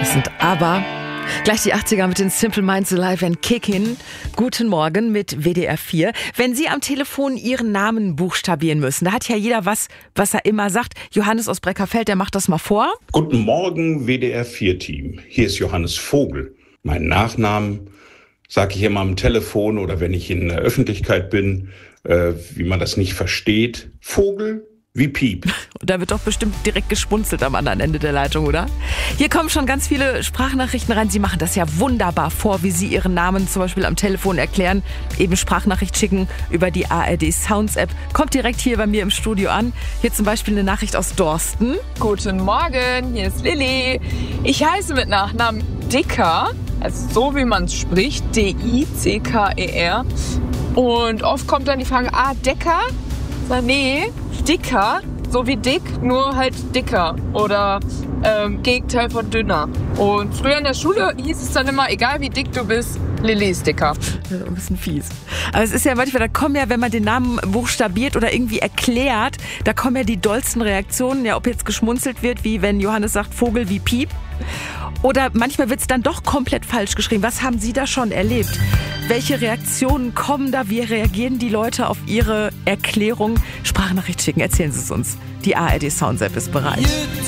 Das sind aber gleich die 80er mit den Simple Minds Alive and Kickin'. Guten Morgen mit WDR 4. Wenn Sie am Telefon Ihren Namen buchstabieren müssen, da hat ja jeder was er immer sagt. Johannes aus Breckerfeld, der macht das mal vor. Guten Morgen, WDR 4-Team. Hier ist Johannes Vogel. Meinen Nachnamen sage ich immer am Telefon oder wenn ich in der Öffentlichkeit bin, wie man das nicht versteht. Vogel wie Piep. Da wird doch bestimmt direkt geschmunzelt am anderen Ende der Leitung, oder? Hier kommen schon ganz viele Sprachnachrichten rein. Sie machen das ja wunderbar vor, wie Sie Ihren Namen zum Beispiel am Telefon erklären. Eben Sprachnachricht schicken über die ARD Sounds App. Kommt direkt hier bei mir im Studio an. Hier zum Beispiel eine Nachricht aus Dorsten. Guten Morgen, hier ist Lilly. Ich heiße mit Nachnamen Dicker, also so wie man es spricht, D-I-C-K-E-R. Und oft kommt dann die Frage, Decker? Nee, dicker, so wie dick, nur halt dicker oder Gegenteil von dünner. Und früher in der Schule hieß es dann immer, egal wie dick du bist, Lilly ist dicker. Ja, ein bisschen fies. Aber es ist ja manchmal, da kommen ja, wenn man den Namen buchstabiert oder irgendwie erklärt, da kommen ja die dollsten Reaktionen, ja, ob jetzt geschmunzelt wird, wie wenn Johannes sagt, Vogel wie Piep. Oder manchmal wird es dann doch komplett falsch geschrieben. Was haben Sie da schon erlebt? Welche Reaktionen kommen da? Wie reagieren die Leute auf Ihre Erklärung? Sprachnachricht schicken, erzählen Sie es uns. Die ARD Sounds App ist bereit.